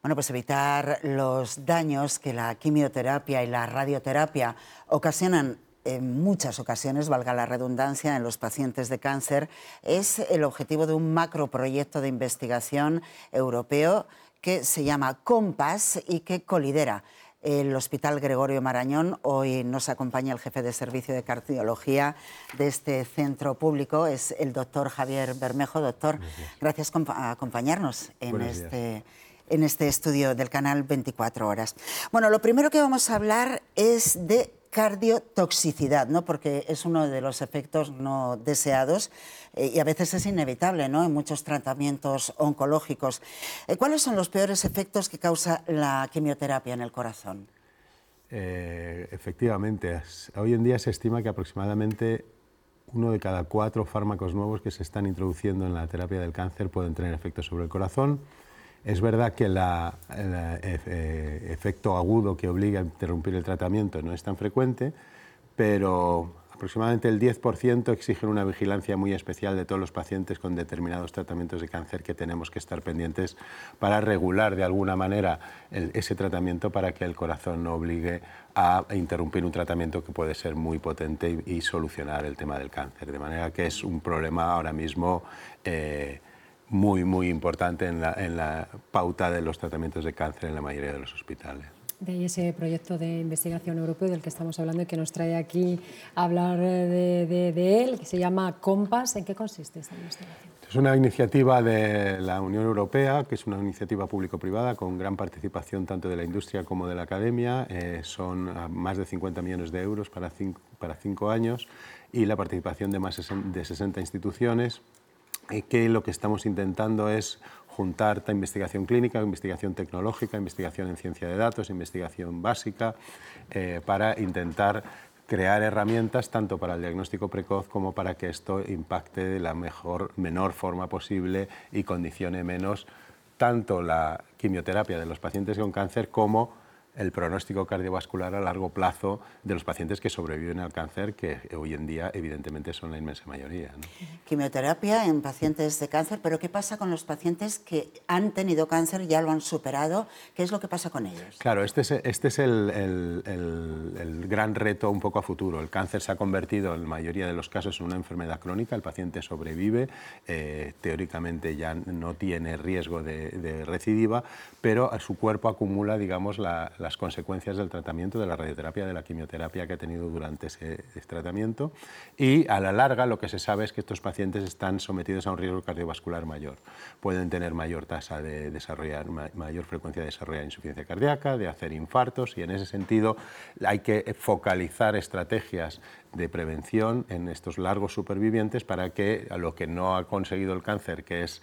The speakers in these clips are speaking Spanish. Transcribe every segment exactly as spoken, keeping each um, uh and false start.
Bueno, pues evitar los daños que la quimioterapia y la radioterapia ocasionan en muchas ocasiones, valga la redundancia, en los pacientes de cáncer, es el objetivo de un macroproyecto de investigación europeo que se llama COMPAS y que colidera el Hospital Gregorio Marañón. Hoy nos acompaña el jefe de servicio de cardiología de este centro público, es el doctor Javier Bermejo. Doctor, gracias por acompañarnos en este, en este estudio del canal veinticuatro horas. Bueno, lo primero que vamos a hablar es de cardiotoxicidad, ¿no? Porque es uno de los efectos no deseados eh, y a veces es inevitable, ¿no? En muchos tratamientos oncológicos. Eh, ¿Cuáles son los peores efectos que causa la quimioterapia en el corazón? Eh, efectivamente, hoy en día se estima que aproximadamente uno de cada cuatro fármacos nuevos que se están introduciendo en la terapia del cáncer pueden tener efectos sobre el corazón. Es verdad que el eh, efecto agudo que obliga a interrumpir el tratamiento no es tan frecuente, pero aproximadamente el diez por ciento exigen una vigilancia muy especial de todos los pacientes con determinados tratamientos de cáncer que tenemos que estar pendientes para regular de alguna manera el, ese tratamiento para que el corazón no obligue a interrumpir un tratamiento que puede ser muy potente y, y solucionar el tema del cáncer. De manera que es un problema ahora mismo eh, muy, muy importante en la, en la pauta de los tratamientos de cáncer en la mayoría de los hospitales. De ahí ese proyecto de investigación europeo del que estamos hablando y que nos trae aquí a hablar de, de, de él, que se llama COMPAS. ¿En qué consiste esta investigación? Es una iniciativa de la Unión Europea, que es una iniciativa público-privada con gran participación tanto de la industria como de la academia. Eh, son más de cincuenta millones de euros para cinco, para cinco años y la participación de más de sesenta instituciones, eh, que lo que estamos intentando es juntar investigación clínica, investigación tecnológica, investigación en ciencia de datos, investigación básica, eh, para intentar crear herramientas tanto para el diagnóstico precoz como para que esto impacte de la mejor, menor forma posible y condicione menos tanto la quimioterapia de los pacientes con cáncer como el pronóstico cardiovascular a largo plazo de los pacientes que sobreviven al cáncer, que hoy en día evidentemente son la inmensa mayoría, ¿no? Quimioterapia en pacientes de cáncer, pero ¿qué pasa con los pacientes que han tenido cáncer y ya lo han superado? ¿Qué es lo que pasa con ellos? Claro, este es, este es el, el, el, el gran reto un poco a futuro. El cáncer se ha convertido en la mayoría de los casos en una enfermedad crónica, el paciente sobrevive, eh, teóricamente ya no tiene riesgo de, de recidiva, pero a su cuerpo acumula, digamos, la, la las consecuencias del tratamiento, de la radioterapia, de la quimioterapia que ha tenido durante ese, ese tratamiento, y a la larga lo que se sabe es que estos pacientes están sometidos a un riesgo cardiovascular mayor. Pueden tener mayor tasa de desarrollar, mayor frecuencia de desarrollar insuficiencia cardíaca, de hacer infartos, y en ese sentido hay que focalizar estrategias de prevención en estos largos supervivientes para que a lo que no ha conseguido el cáncer, que es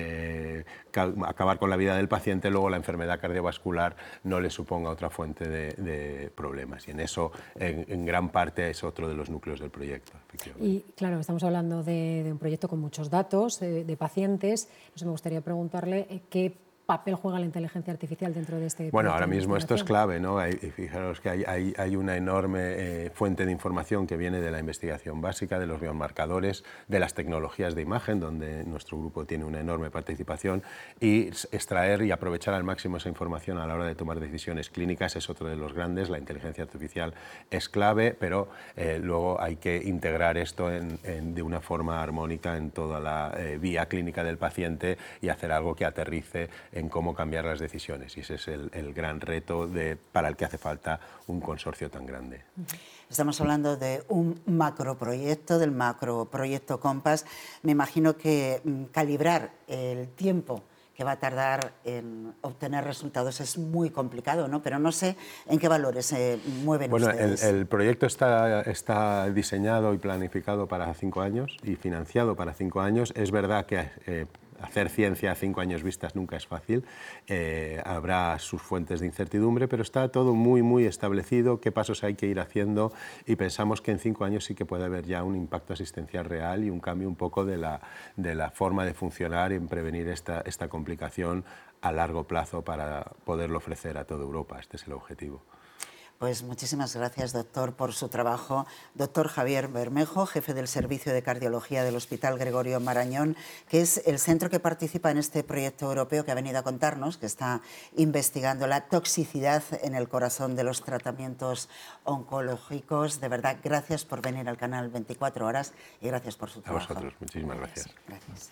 eh, acabar con la vida del paciente, luego la enfermedad cardiovascular no le suponga otra fuente de, de problemas. Y en eso, en, en gran parte, es otro de los núcleos del proyecto. Y claro, estamos hablando de, de un proyecto con muchos datos, de, de pacientes. No sé, me gustaría preguntarle qué papel juega la inteligencia artificial dentro de este Bueno, ahora mismo esto es clave, ¿no? Hay, fijaros que hay, hay, hay una enorme eh, fuente de información que viene de la investigación básica, de los biomarcadores, de las tecnologías de imagen, donde nuestro grupo tiene una enorme participación, y extraer y aprovechar al máximo esa información a la hora de tomar decisiones clínicas es otro de los grandes. La inteligencia artificial es clave, pero eh, luego hay que integrar esto en, en, de una forma armónica en toda la eh, vía clínica del paciente y hacer algo que aterrice en cómo cambiar las decisiones, y ese es el, el gran reto de, para el que hace falta un consorcio tan grande. Estamos hablando de un macroproyecto, del macroproyecto COMPAS. Me imagino que mm, calibrar el tiempo que va a tardar en obtener resultados es muy complicado, ¿no? Pero no sé en qué valores se mueven bueno, ustedes. El, el proyecto está, está diseñado y planificado para cinco años y financiado para cinco años. Es verdad que eh, hacer ciencia a cinco años vistas nunca es fácil, eh, habrá sus fuentes de incertidumbre, pero está todo muy, muy establecido, qué pasos hay que ir haciendo, y pensamos que en cinco años sí que puede haber ya un impacto asistencial real y un cambio un poco de la, de la forma de funcionar en prevenir esta, esta complicación a largo plazo para poderlo ofrecer a toda Europa. Este es el objetivo. Pues muchísimas gracias, doctor, por su trabajo. Doctor Javier Bermejo, jefe del Servicio de Cardiología del Hospital Gregorio Marañón, que es el centro que participa en este proyecto europeo que ha venido a contarnos, que está investigando la toxicidad en el corazón de los tratamientos oncológicos. De verdad, gracias por venir al canal veinticuatro horas y gracias por su trabajo. A vosotros, muchísimas gracias. Gracias.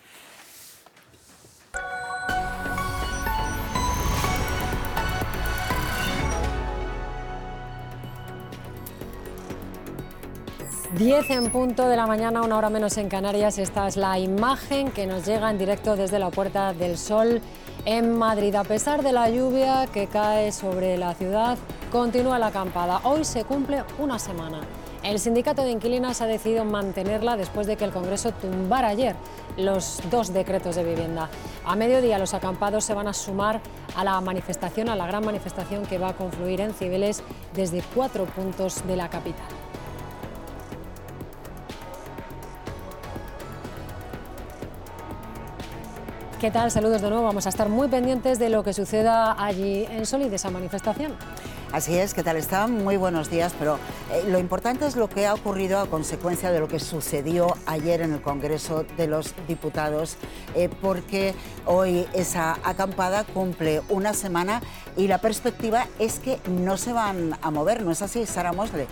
diez en punto de la mañana, una hora menos en Canarias. Esta es la imagen que nos llega en directo desde la Puerta del Sol en Madrid. A pesar de la lluvia que cae sobre la ciudad, continúa la acampada. Hoy se cumple una semana. El sindicato de inquilinas ha decidido mantenerla después de que el Congreso tumbara ayer los dos decretos de vivienda. A mediodía los acampados se van a sumar a la manifestación, a la gran manifestación que va a confluir en Cibeles desde cuatro puntos de la capital. ¿Qué tal? Saludos de nuevo. Vamos a estar muy pendientes de lo que suceda allí en Sol y de esa manifestación. Así es, ¿qué tal están? Muy buenos días, pero eh, lo importante es lo que ha ocurrido a consecuencia de lo que sucedió ayer en el Congreso de los Diputados, eh, porque hoy esa acampada cumple una semana y la perspectiva es que no se van a mover, ¿no es así, Sara Mosley?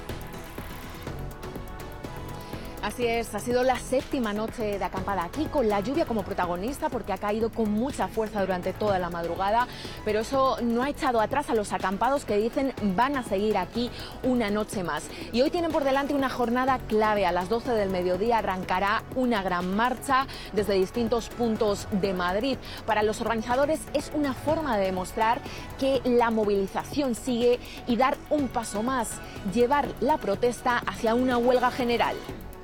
Así es, ha sido la séptima noche de acampada aquí, con la lluvia como protagonista, porque ha caído con mucha fuerza durante toda la madrugada, pero eso no ha echado atrás a los acampados que dicen van a seguir aquí una noche más. Y hoy tienen por delante una jornada clave. A las doce del mediodía arrancará una gran marcha desde distintos puntos de Madrid. Para los organizadores es una forma de demostrar que la movilización sigue y dar un paso más, llevar la protesta hacia una huelga general.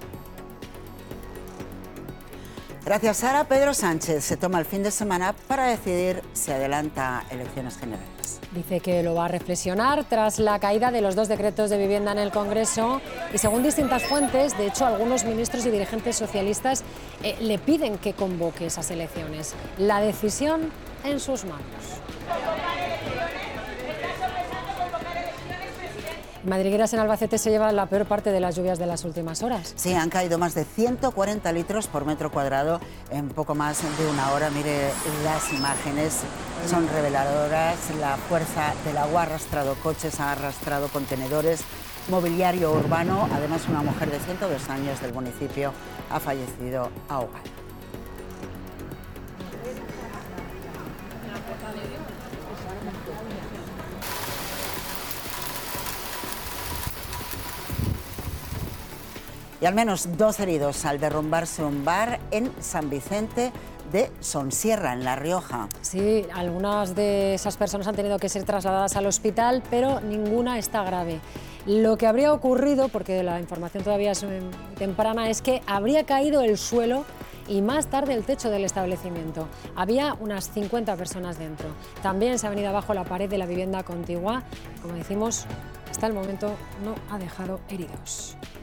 Gracias, Sara. Pedro Sánchez se toma el fin de semana para decidir si adelanta elecciones generales. Dice que lo va a reflexionar tras la caída de los dos decretos de vivienda en el Congreso y según distintas fuentes, de hecho, algunos ministros y dirigentes socialistas eh, le piden que convoque esas elecciones. La decisión en sus manos. Madrigueras en Albacete se lleva la peor parte de las lluvias de las últimas horas. Sí, han caído más de ciento cuarenta litros por metro cuadrado en poco más de una hora. Mire, las imágenes son reveladoras. La fuerza del agua ha arrastrado coches, ha arrastrado contenedores, mobiliario urbano. Además, una mujer de ciento dos años del municipio ha fallecido ahogada. Y al menos dos heridos al derrumbarse un bar en San Vicente de Sonsierra, en La Rioja. Sí, algunas de esas personas han tenido que ser trasladadas al hospital, pero ninguna está grave. Lo que habría ocurrido, porque la información todavía es temprana, es que habría caído el suelo y más tarde el techo del establecimiento. Había unas cincuenta personas dentro. También se ha venido abajo la pared de la vivienda contigua. Como decimos, hasta el momento no ha dejado heridos.